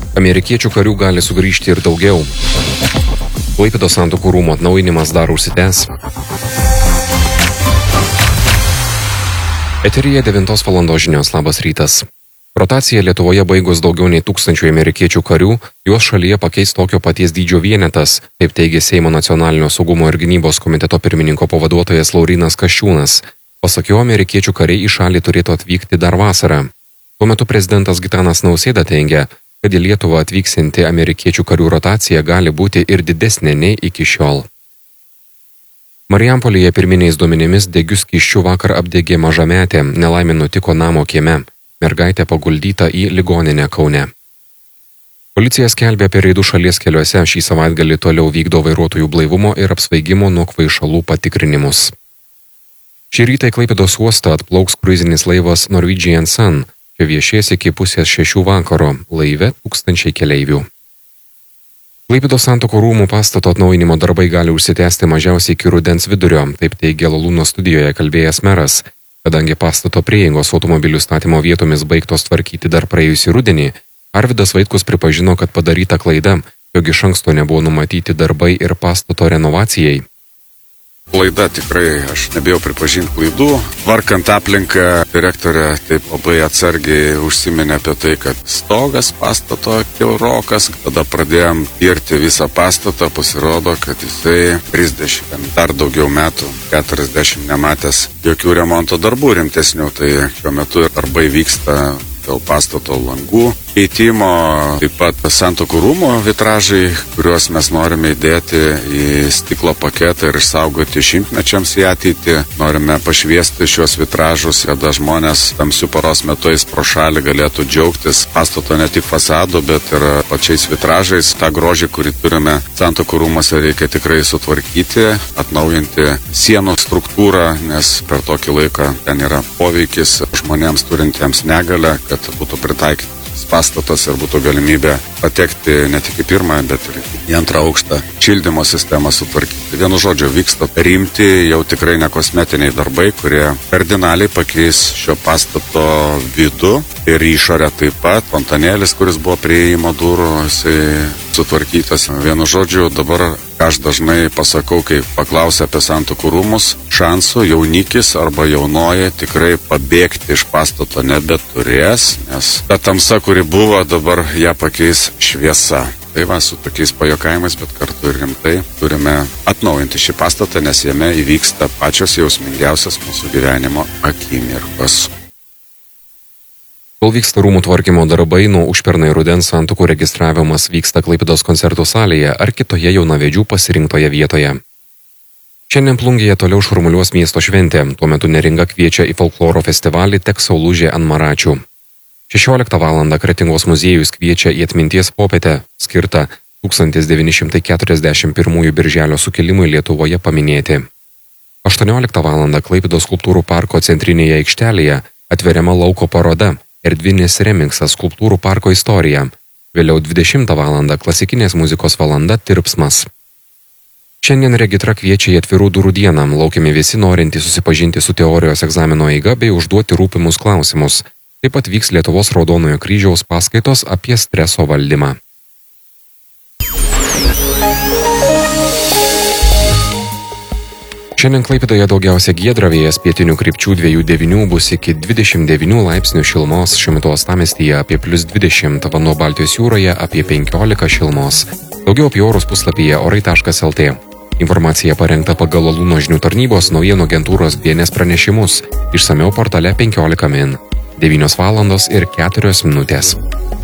Amerikiečių karių gali sugrįžti ir daugiau. Klaipėdos Santuokų rūmų atnaujinimas dar užsitęs. Eteryje 9 valandos žinios. Labas rytas. Rotacija Lietuvoje baigus daugiau nei 1000 amerikiečių karių, juos šalyje pakeis tokio paties dydžio vienetas, taip teigė Seimo nacionalinio saugumo ir gynybos komiteto pirmininko pavaduotojas Laurynas Kasčiūnas. Pasak jo, amerikiečių kariai į šalį turėtų atvykti dar vasarą. Tuo metu prezidentas Gitanas Nausėda teigia, kad į Lietuvą atvyksinti amerikiečių karių rotacija gali būti ir didesnė nei iki šiol. Marijampolėje pirminiais duomenimis degiu skysčiu vakar apdegė mažametė, nelaimė nutiko namo kieme. Mergaitė paguldyta į ligoninę Kaune. Policija skelbia apie reidų šalies keliuose, šį savaitgalį toliau vykdo vairuotojų blaivumo ir apsvaigimo nuo kvaišalų patikrinimus. Šį rytą į Klaipėdos uostą atplauks kruizinis laivas Norwegian Sun, čia viešės iki 5:30 vakaro, laive 1000 keleivių. Klaipėdos Santuokų rūmų pastato atnaujinimo darbai gali užsitęsti mažiausiai iki rudens vidurio, taip teigė Lalūno studijoje kalbėjęs meras. Kadangi pastato prieigos automobilių statymo vietomis baigtos tvarkyti dar praėjusį rudenį, Arvydas Vaitkus pripažino, kad padaryta klaida, jog iš anksto nebuvo numatyti darbai ir pastato renovacijai. Klaida tikrai, aš nebėjau pripažinti klaidų. Tvarkant aplinką, direktorė taip labai atsargiai užsiminė apie tai, kad stogas pastato kiaurokas. Tada pradėjom tirti visą pastatą, pasirodo, kad jisai 30, dar daugiau metų, 40 nematęs jokių remonto darbų rimtesnių. Tai šiuo metu darbai vyksta dėl pastato langų keitimo, taip pat Santuokų rūmų vitražai, kuriuos mes norime įdėti į stiklo paketą ir išsaugoti šimtmečiams į ateitį. Norime pašviesti šios vitražus, kada žmonės tamsių paros metais pro šalį galėtų džiaugtis pastato ne tik fasadu, bet ir pačiais vitražais. Ta grožį, kurį turime Santuokų rūmuose, reikia tikrai sutvarkyti, atnaujinti sienų struktūrą, nes per tokį laiką ten yra poveikis žmonėms turintiems negalią, kad būtų pritaikytas pastatas ir būtų galimybė patekti ne tik į pirmą, bet ir į antrą aukštą, šildymo sistemą sutvarkyti. Vienu žodžiu, vyksta rimti, jau tikrai ne kosmetiniai darbai, kurie kardinaliai pakeis šio pastato vidų ir išorę taip pat. Fontanėlis, kuris buvo prie įėjimo durų, jisai sutvarkytas. Vienu žodžiu, dabar aš dažnai pasakau, kai paklausia apie Santuokų rūmus, šansų jaunikis arba jaunoji tikrai pabėgti iš pastato nebeturės, nes ta tamsa, kuri buvo, dabar ją pakeis šviesa. Tai va, su tokiais pajokavimais, bet kartu ir rimtai turime atnaujinti šį pastatą, nes jame įvyksta pačios jausmingiausias mūsų gyvenimo akimirkos. Kol vyksta rūmų tvarkymo darbai, nuo užpernai rudens santuokų registravimas vyksta Klaipėdos koncertų salėje ar kitoje jaunavedžių pasirinktoje vietoje. Šiandien Plungėje toliau šurmuliuos miesto šventė, tuo metu Neringa kviečia į folkloro festivalį Teks saulužė ant Maračių. 16 val. Kretingos muziejus kviečia į atminties popietę, skirtą 1941 birželio sukilimui Lietuvoje paminėti. 18 val. Klaipėdos skulptūrų parko centrinėje aikštelėje atveriama lauko paroda Erdvinis remiksas skulptūrų parko istorija. Vėliau 20 val. Klasikinės muzikos valanda Tirpsmas. Šiandien regitra kviečia į atvirų durų dieną, laukiami visi norintys susipažinti su teorijos egzamino eiga bei užduoti rūpimus klausimus. Taip pat vyks Lietuvos Raudonojo kryžiaus paskaitos apie streso valdymą. Šiandien Klaipėdoje daugiausia giedra, vėjas pietinių krypčių 2-9 bus iki 29 laipsnių šilumos, šiuo metu uostamiestyje apie +20, vanduo Baltijos jūroje apie 15 šilumos. Daugiau apie orus puslapyje orai.lt. Informacija parengta pagal Lalūno žinių tarnybos naujienų agentūros BNS pranešimus, išsamiau portale 15 min. 9 valandos ir 4 minutės.